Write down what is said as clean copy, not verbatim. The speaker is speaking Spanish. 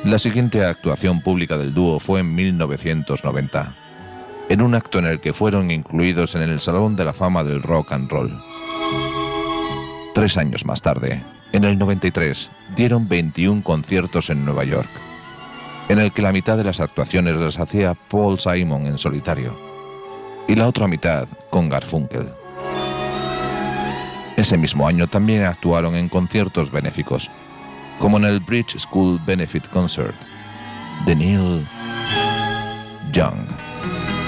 La siguiente actuación pública del dúo fue en 1990, en un acto en el que fueron incluidos en el Salón de la Fama del Rock and Roll. 3 años más tarde, en el 93, dieron 21 conciertos en Nueva York, en el que la mitad de las actuaciones las hacía Paul Simon en solitario, y la otra mitad con Garfunkel. Ese mismo año también actuaron en conciertos benéficos, como en el Bridge School Benefit Concert de Neil Young.